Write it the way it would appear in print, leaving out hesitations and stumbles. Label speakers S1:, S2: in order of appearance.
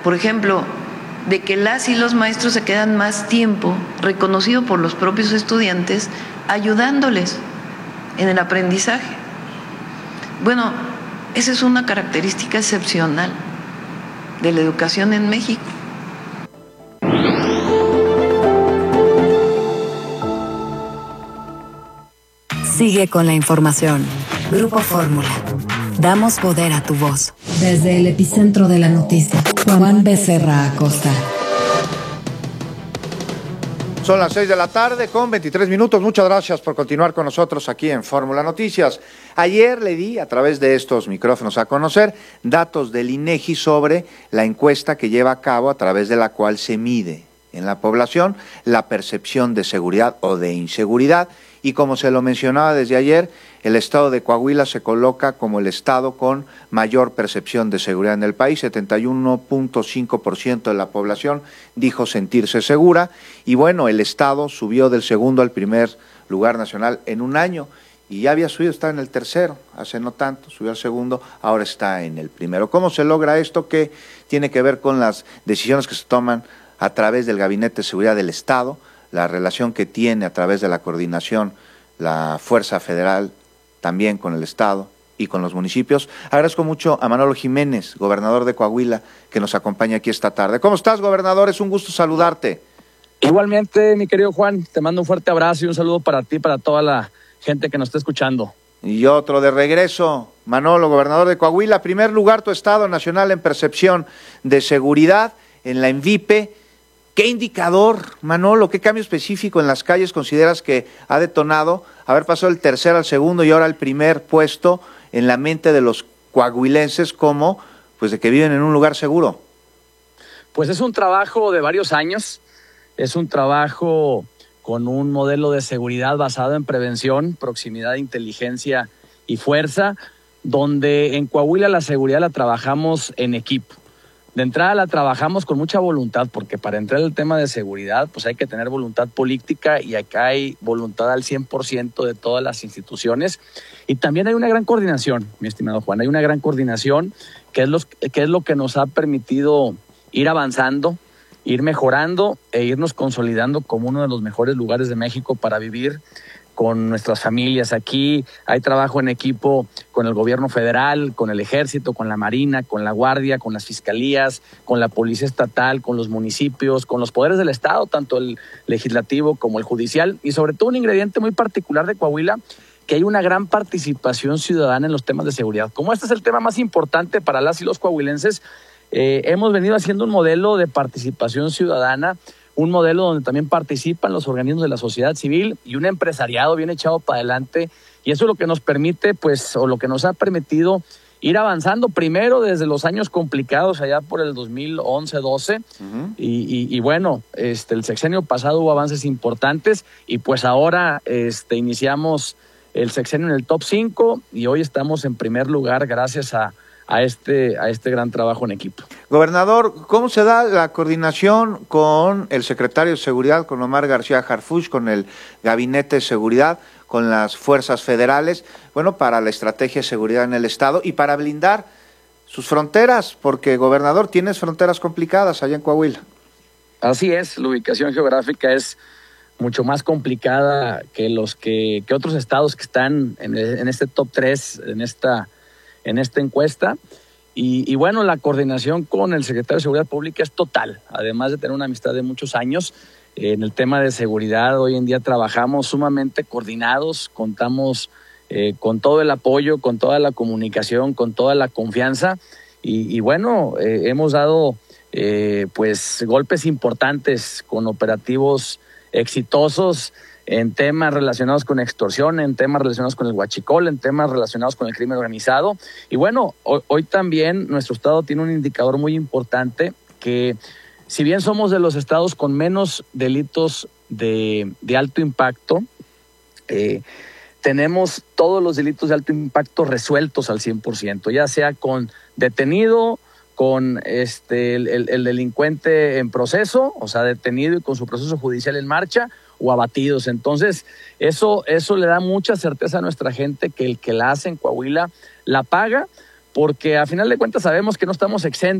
S1: Por ejemplo, de que las y los maestros se quedan más tiempo, reconocido por los propios estudiantes, ayudándoles en el aprendizaje. Bueno, esa es una característica excepcional de la educación en México.
S2: Sigue con la información. Grupo Fórmula. Damos poder a tu voz. Desde el epicentro de la noticia, Juan Becerra Acosta.
S3: Son las 6 de la tarde con 23 minutos. Muchas gracias por continuar con nosotros aquí en Fórmula Noticias. Ayer le di a través de estos micrófonos a conocer datos del INEGI sobre la encuesta que lleva a cabo a través de la cual se mide en la población la percepción de seguridad o de inseguridad. Y como se lo mencionaba desde ayer, el estado de Coahuila se coloca como el estado con mayor percepción de seguridad en el país. 71.5% de la población dijo sentirse segura. Y bueno, el estado subió del segundo al primer lugar nacional en un año. Y ya había subido, estaba en el tercero, hace no tanto, subió al segundo, ahora está en el primero. ¿Cómo se logra esto? Que tiene que ver con las decisiones que se toman a través del Gabinete de Seguridad del Estado, la relación que tiene a través de la coordinación la Fuerza Federal también con el Estado y con los municipios. Agradezco mucho a Manolo Jiménez, gobernador de Coahuila, que nos acompaña aquí esta tarde. ¿Cómo estás, gobernador? Es un gusto saludarte.
S4: Igualmente, mi querido Juan, te mando un fuerte abrazo y un saludo para ti y para toda la gente que nos está escuchando.
S3: Y otro de regreso, Manolo, gobernador de Coahuila. Primer lugar, tu estado nacional en percepción de seguridad en la ENVIPE. ¿Qué indicador, Manolo, qué cambio específico en las calles consideras que ha detonado haber pasado el tercer al segundo y ahora el primer puesto en la mente de los coahuilenses como, pues, de que viven en un lugar seguro?
S4: Pues es un trabajo de varios años, es un trabajo con un modelo de seguridad basado en prevención, proximidad, inteligencia y fuerza, donde en Coahuila la seguridad la trabajamos en equipo. De entrada la trabajamos con mucha voluntad, porque para entrar al tema de seguridad pues hay que tener voluntad política y acá hay voluntad al 100% de todas las instituciones. Y también hay una gran coordinación, mi estimado Juan, hay una gran coordinación que es lo que nos ha permitido ir avanzando, ir mejorando e irnos consolidando como uno de los mejores lugares de México para vivir con nuestras familias. Aquí hay trabajo en equipo con el gobierno federal, con el ejército, con la marina, con la guardia, con las fiscalías, con la policía estatal, con los municipios, con los poderes del estado, tanto el legislativo como el judicial, y sobre todo un ingrediente muy particular de Coahuila, que hay una gran participación ciudadana en los temas de seguridad. Como este es el tema más importante para las y los coahuilenses, hemos venido haciendo un modelo de participación ciudadana, un modelo donde también participan los organismos de la sociedad civil y un empresariado bien echado para adelante, y eso es lo que nos permite, pues, o lo que nos ha permitido ir avanzando primero desde los años complicados allá por el 2011-12, y bueno, el sexenio pasado hubo avances importantes y pues ahora iniciamos el sexenio en el top 5 y hoy estamos en primer lugar gracias a este gran trabajo en equipo.
S3: Gobernador, ¿cómo se da la coordinación con el secretario de Seguridad, con Omar García Harfuch, con el Gabinete de Seguridad, con las fuerzas federales, bueno, para la estrategia de seguridad en el Estado y para blindar sus fronteras? Porque, gobernador, tienes fronteras complicadas allá en Coahuila.
S4: Así es, la ubicación geográfica es mucho más complicada que otros estados que están en este top 3, en esta encuesta. Y bueno, la coordinación con el secretario de Seguridad Pública es total, además de tener una amistad de muchos años. En el tema de seguridad hoy en día trabajamos sumamente coordinados, contamos con todo el apoyo, con toda la comunicación, con toda la confianza y bueno, hemos dado pues golpes importantes con operativos exitosos en temas relacionados con extorsión, en temas relacionados con el huachicol, en temas relacionados con el crimen organizado. Y bueno, hoy también nuestro estado tiene un indicador muy importante que, si bien somos de los estados con menos delitos de alto impacto, tenemos todos los delitos de alto impacto resueltos al 100%, ya sea con detenido, con el delincuente en proceso, o sea, detenido y con su proceso judicial en marcha, o abatidos. Entonces, eso le da mucha certeza a nuestra gente que el que la hace en Coahuila la paga, porque a final de cuentas sabemos que no estamos exentos